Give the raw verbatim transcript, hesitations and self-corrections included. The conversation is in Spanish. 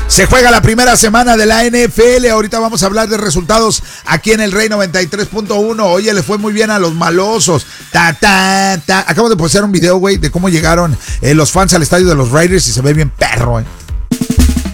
Se juega la primera semana de la N F L. Ahorita vamos a hablar de resultados aquí en el Rey noventa y tres punto uno. Oye, le fue muy bien a los malosos. Ta, ta, ta. Acabo de postear un video, güey, de cómo llegaron eh, los fans al estadio de los Raiders y se ve bien perro, eh.